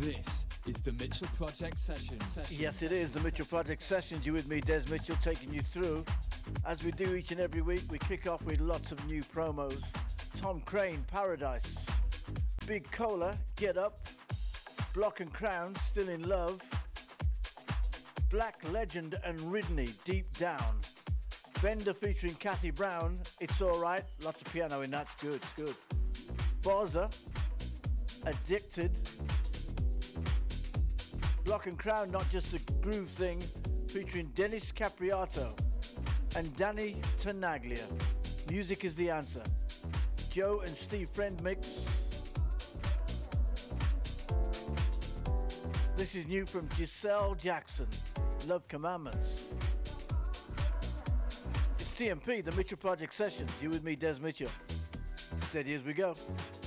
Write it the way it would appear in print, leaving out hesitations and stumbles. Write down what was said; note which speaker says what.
Speaker 1: This is the Mitchell Project Sessions.
Speaker 2: Yes, it is the Mitchell Project Sessions. You with me, Des Mitchell, taking you through. As we do each and every week, we kick off with lots of new promos. Tom Crane, Paradise. Big Cola, Get Up. Block and Crown, Still in Love. Black Legend and Ridney, Deep Down. Bender featuring Kathy Brown, It's Alright. Lots of piano in that, it's good, it's good. Barza, Addicted. Block and Crown, Not Just a Groove Thing, featuring Dennis Capriato and Danny Tenaglia. Music is the Answer. Joe and Steve Friend mix. This is new from Giselle Jackson, Love Commandments. It's TMP, the Mitchell Project Sessions. You with me, Des Mitchell. Steady as we go.